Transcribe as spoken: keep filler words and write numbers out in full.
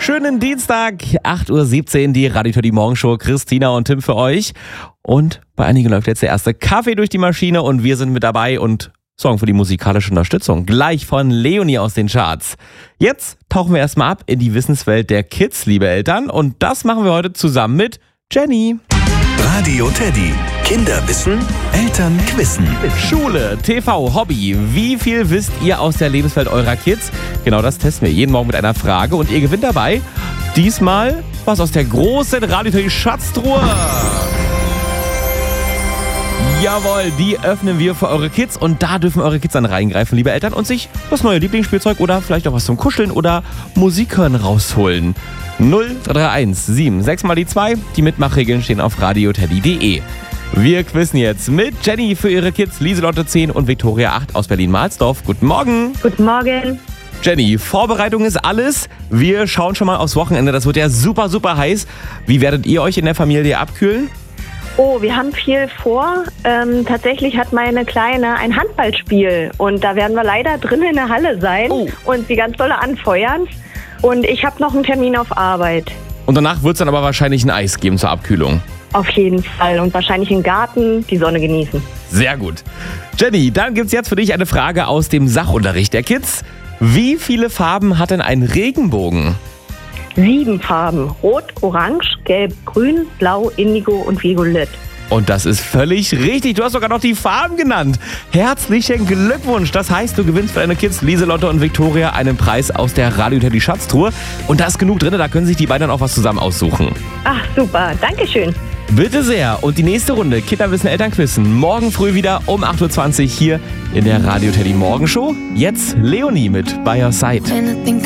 Schönen Dienstag, acht Uhr siebzehn, die Radio Teddy Morgenshow. Christina und Tim für euch. Und bei einigen läuft jetzt der erste Kaffee durch die Maschine und wir sind mit dabei und sorgen für die musikalische Unterstützung. Gleich von Leonie aus den Charts. Jetzt tauchen wir erstmal ab in die Wissenswelt der Kids, liebe Eltern. Und das machen wir heute zusammen mit Jenny. Radio Teddy. Kinderwissen, Eltern quissen. Schule, T V, Hobby. Wie viel wisst ihr aus der Lebenswelt eurer Kids? Genau das testen wir jeden Morgen mit einer Frage und ihr gewinnt dabei diesmal was aus der großen Radio Teddy Schatztruhe. Jawohl, die öffnen wir für eure Kids und da dürfen eure Kids dann reingreifen, liebe Eltern, und sich das neue Lieblingsspielzeug oder vielleicht auch was zum Kuscheln oder Musik hören rausholen. null drei drei eins sieben sechs mal die zwei. Die Mitmachregeln stehen auf radioteddy punkt de. Wir quizzen jetzt mit Jenny für ihre Kids, Lieselotte zehn und Viktoria acht aus Berlin-Mahlsdorf. Guten Morgen. Guten Morgen. Jenny, Vorbereitung ist alles. Wir schauen schon mal aufs Wochenende. Das wird ja super, super heiß. Wie werdet ihr euch in der Familie abkühlen? Oh, wir haben viel vor. Ähm, tatsächlich hat meine Kleine ein Handballspiel und da werden wir leider drin in der Halle sein Oh. und sie ganz dolle anfeuern. Und ich habe noch einen Termin auf Arbeit. Und danach wird es dann aber wahrscheinlich ein Eis geben zur Abkühlung. Auf jeden Fall und wahrscheinlich im Garten die Sonne genießen. Sehr gut. Jenny, dann gibt's jetzt für dich eine Frage aus dem Sachunterricht der Kids. Wie viele Farben hat denn ein Regenbogen? Sieben Farben. Rot, Orange, Gelb, Grün, Blau, Indigo und Violett. Und das ist völlig richtig. Du hast sogar noch die Farben genannt. Herzlichen Glückwunsch. Das heißt, du gewinnst für deine Kids Lieselotte und Viktoria einen Preis aus der Radio Teddy Schatztruhe. Und da ist genug drin, da können sich die beiden dann auch was zusammen aussuchen. Ach, super. Dankeschön. Bitte sehr. Und die nächste Runde Kinderwissen Elternquissen morgen früh wieder um acht Uhr zwanzig hier in der Radio Teddy Morgenshow. Jetzt Leonie mit By Your Side.